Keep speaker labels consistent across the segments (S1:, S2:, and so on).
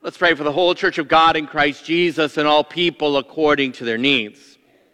S1: Let's pray for the whole Church of God in Christ Jesus and all people according to their needs.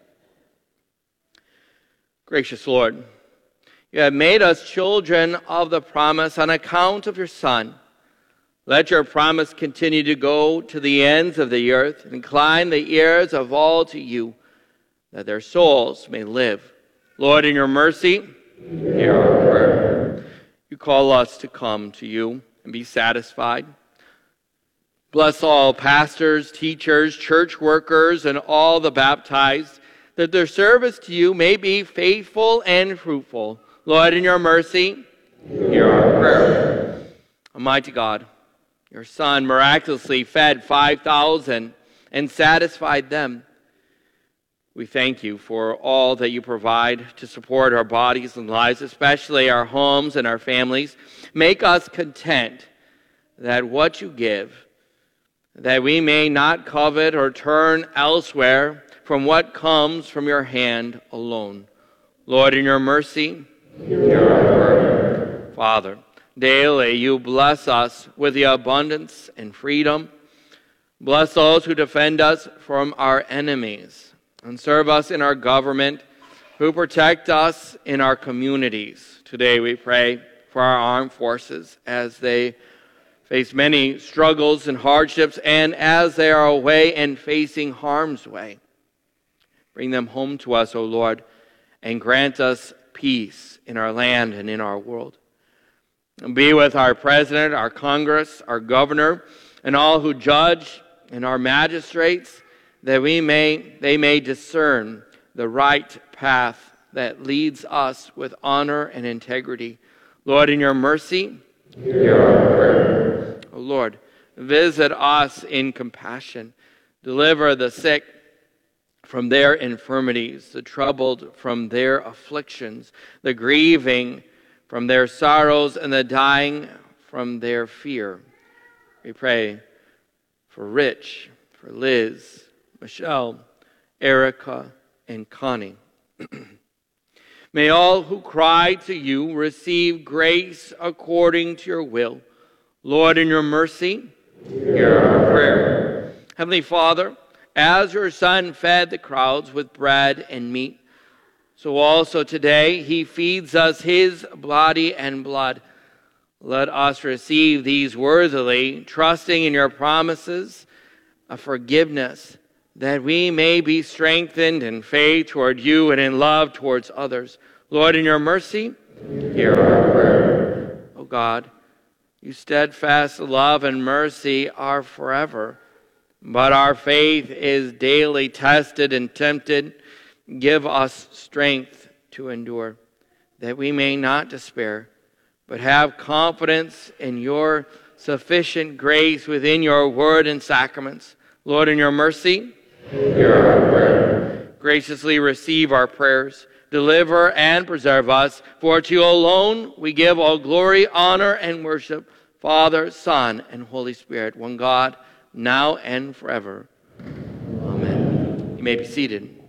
S1: Gracious Lord, you have made us children of the promise on account of your Son. Let your promise continue to go to the ends of the earth. Incline the ears of all to you, that their souls may live. Lord, in your mercy, hear our prayer. You call us to come to you and be satisfied. Bless all pastors, teachers, church workers, and all the baptized, that their service to you may be faithful and fruitful. Lord, in your mercy, hear our prayer. Almighty God, your Son miraculously fed 5,000 and satisfied them. We thank you for all that you provide to support our bodies and lives, especially our homes and our families. Make us content that what you give, that we may not covet or turn elsewhere from what comes from your hand alone. Lord, in your mercy, hear our prayer. Father, daily you bless us with the abundance and freedom. Bless those who defend us from our enemies and serve us in our government, who protect us in our communities. Today we pray for our armed forces as they face many struggles and hardships, and as they are away and facing harm's way. Bring them home to us, O Lord, and grant us peace in our land and in our world. And be with our president, our Congress, our governor, and all who judge, and our magistrates, that they may discern the right path that leads us with honor and integrity. Lord, in your mercy, hear our prayer. O Lord, visit us in compassion. Deliver the sick from their infirmities, the troubled from their afflictions, the grieving from their sorrows, and the dying from their fear. We pray for Rich, for Liz, Michelle, Erica, and Connie. May all who cry to you receive grace according to your will. Lord, in your mercy, hear our prayer. Heavenly Father, as your Son fed the crowds with bread and meat, so also today he feeds us his body and blood. Let us receive these worthily, trusting in your promises of forgiveness, that we may be strengthened in faith toward you and in love towards others. Lord, in your mercy, hear our prayer. O God, your steadfast love and mercy are forever, but our faith is daily tested and tempted. Give us strength to endure, that we may not despair, but have confidence in your sufficient grace within your word and sacraments. Lord, in your mercy, hear our prayer. Graciously receive our prayers. Deliver and preserve us, for to you alone we give all glory, honor, and worship, Father, Son, and Holy Spirit, one God, now and forever. Amen. You may be seated.